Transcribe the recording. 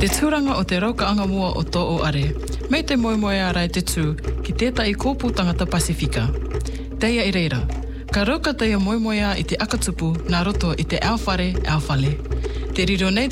Te tūranga o te raukaanga mua o tō o are, mei te moemoe a rai te tū ki tētai kōpū tangata Pasifika. Teia i reira, ka rauka teia moemoe a i te akatupu nā roto i te awhare, awhale. Te riro nei